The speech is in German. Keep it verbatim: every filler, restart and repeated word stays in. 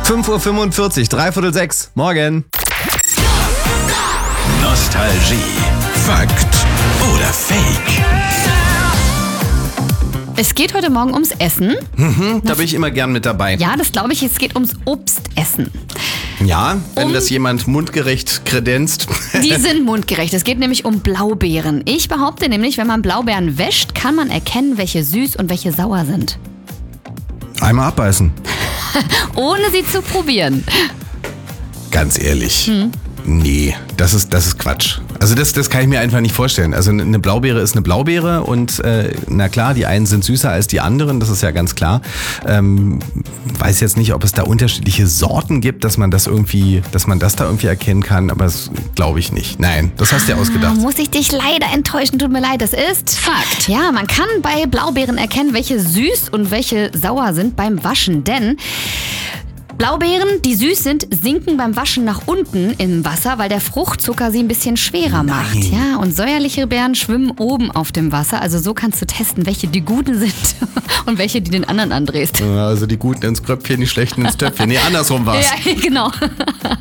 fünf Uhr fünfundvierzig, dreiviertel sechs. Morgen. Nostalgie. Fakt oder Fake? Es geht heute Morgen ums Essen. Mhm, da bin ich immer gern mit dabei. Ja, das glaube ich, es geht ums Obstessen. Ja, wenn Um- das jemand mundgerecht kredenzt. Die sind mundgerecht. Es geht nämlich um Blaubeeren. Ich behaupte nämlich, wenn man Blaubeeren wäscht, kann man erkennen, welche süß und welche sauer sind. Einmal abbeißen. Ohne sie zu probieren. Ganz ehrlich. Hm. Nee, das ist, das ist Quatsch. Also das, das kann ich mir einfach nicht vorstellen. Also eine Blaubeere ist eine Blaubeere und äh, na klar, die einen sind süßer als die anderen, das ist ja ganz klar. Ähm, weiß jetzt nicht, ob es da unterschiedliche Sorten gibt, dass man das irgendwie, dass man das da irgendwie erkennen kann, aber das glaube ich nicht. Nein, das hast du dir Ah, ausgedacht. muss ich dich leider enttäuschen, tut mir leid, das ist Fakt. Ja, man kann bei Blaubeeren erkennen, welche süß und welche sauer sind beim Waschen, denn Blaubeeren, die süß sind, sinken beim Waschen nach unten im Wasser, weil der Fruchtzucker sie ein bisschen schwerer macht. Ja, und säuerliche Beeren schwimmen oben auf dem Wasser. Also so kannst du testen, welche die guten sind und welche die den anderen andrehst. Also die Guten ins Kröpfchen, die Schlechten ins Töpfchen. Nee, andersrum war's. Ja, genau.